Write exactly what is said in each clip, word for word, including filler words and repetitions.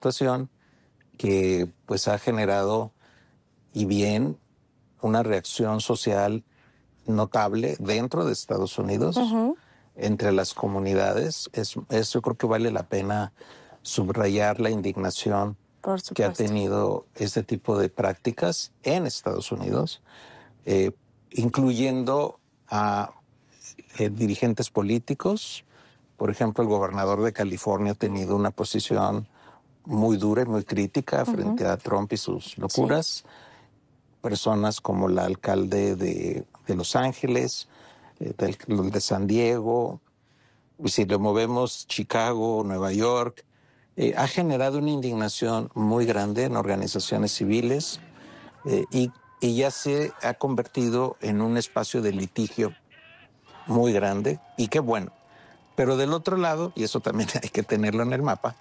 situación que pues ha generado, y bien, una reacción social notable dentro de Estados Unidos, uh-huh. entre las comunidades. Es, es, yo creo que vale la pena subrayar la indignación que ha tenido este tipo de prácticas en Estados Unidos, eh, incluyendo a eh, dirigentes políticos. Por ejemplo, el gobernador de California ha tenido una posición muy dura y muy crítica frente uh-huh. a Trump y sus locuras. Sí. Personas como la alcalde de, de Los Ángeles, eh, del, de San Diego, si lo movemos Chicago, Nueva York, eh, ha generado una indignación muy grande en organizaciones civiles eh, y, y ya se ha convertido en un espacio de litigio muy grande, y qué bueno. Pero del otro lado, y eso también hay que tenerlo en el mapa,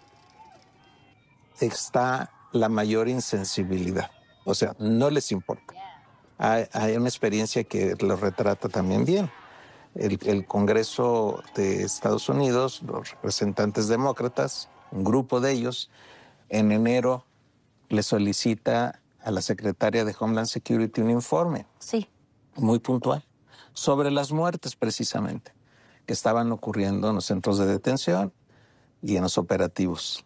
está la mayor insensibilidad. O sea, no les importa. Hay, hay una experiencia que lo retrata también bien. El, el Congreso de Estados Unidos, los representantes demócratas, un grupo de ellos, en enero le solicita a la secretaria de Homeland Security un informe. Sí. Muy puntual. Sobre las muertes, precisamente, que estaban ocurriendo en los centros de detención y en los operativos.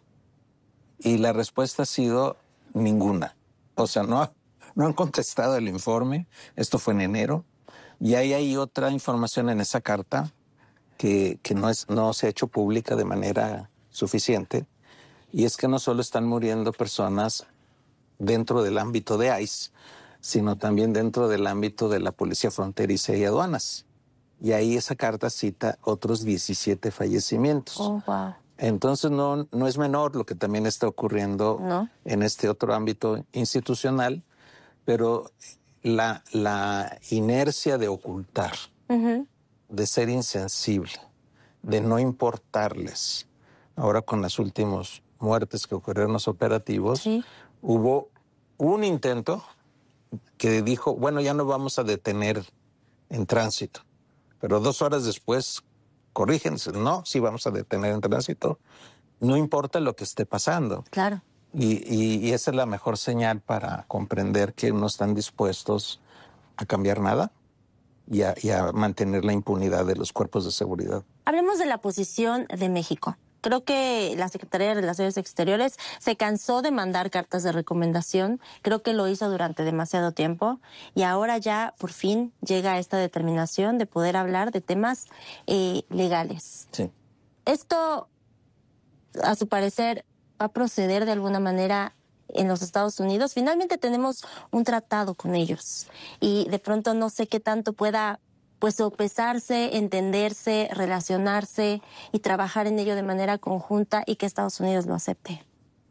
Y la respuesta ha sido ninguna. O sea, no, no han contestado el informe. Esto fue en enero. Y ahí hay otra información en esa carta que, que no, es, no se ha hecho pública de manera suficiente. Y es que no solo están muriendo personas dentro del ámbito de ICE, sino también dentro del ámbito de la Policía Fronteriza y Aduanas. Y ahí esa carta cita otros diecisiete fallecimientos. Oh, wow. Entonces no, no es menor lo que también está ocurriendo ¿No? en este otro ámbito institucional, pero la, la inercia de ocultar, uh-huh. de ser insensible, de no importarles. Ahora con las últimas muertes que ocurrieron en los operativos, sí. hubo un intento que dijo, bueno, ya no vamos a detener en tránsito. Pero dos horas después, corrígense, no, sí vamos a detener en tránsito. No importa lo que esté pasando. Claro. Y, y, y esa es la mejor señal para comprender que no están dispuestos a cambiar nada y a, y a mantener la impunidad de los cuerpos de seguridad. Hablemos de la posición de México. Creo que la Secretaría de Relaciones Exteriores se cansó de mandar cartas de recomendación. Creo que lo hizo durante demasiado tiempo. Y ahora ya, por fin, llega esta determinación de poder hablar de temas eh, legales. Sí. Esto, a su parecer, va a proceder de alguna manera en los Estados Unidos. Finalmente tenemos un tratado con ellos. Y de pronto no sé qué tanto pueda pues sopesarse, entenderse, relacionarse y trabajar en ello de manera conjunta y que Estados Unidos lo acepte.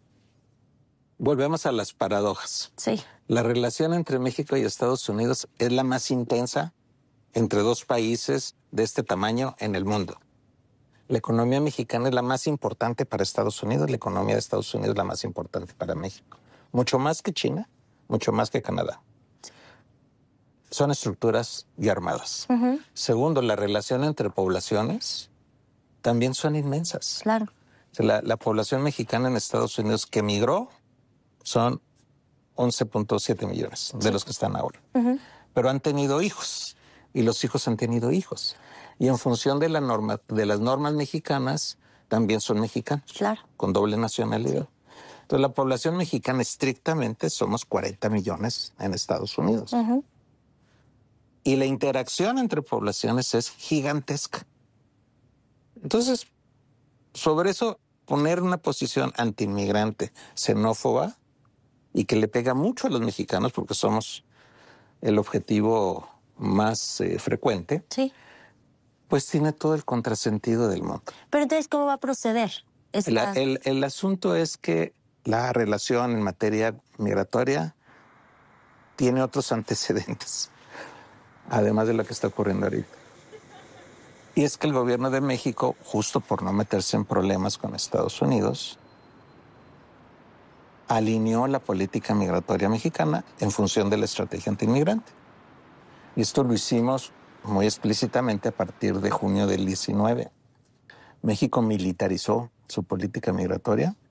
Volvemos a las paradojas. Sí. La relación entre México y Estados Unidos es la más intensa entre dos países de este tamaño en el mundo. La economía mexicana es la más importante para Estados Unidos, la economía de Estados Unidos es la más importante para México. Mucho más que China, mucho más que Canadá. Son estructuras y armadas. Uh-huh. Segundo, la relación entre poblaciones también son inmensas. Claro. O sea, la, la población mexicana en Estados Unidos que emigró son once punto siete millones de sí. los que están ahora. Uh-huh. Pero han tenido hijos y los hijos han tenido hijos. Y en función de, la norma, de las normas mexicanas, también son mexicanos. Claro. Con doble nacionalidad. Sí. Entonces, la población mexicana estrictamente somos cuarenta millones en Estados Unidos. Uh-huh. Y la interacción entre poblaciones es gigantesca. Entonces, sobre eso, poner una posición antiinmigrante, xenófoba, y que le pega mucho a los mexicanos, porque somos el objetivo más eh, frecuente, sí. pues tiene todo el contrasentido del mundo. Pero entonces, ¿cómo va a proceder? Esta... El, el, el asunto es que la relación en materia migratoria tiene otros antecedentes, además de lo que está ocurriendo ahorita. Y es que el gobierno de México, justo por no meterse en problemas con Estados Unidos, alineó la política migratoria mexicana en función de la estrategia antiinmigrante. Y esto lo hicimos muy explícitamente a partir de junio del diecinueve. México militarizó su política migratoria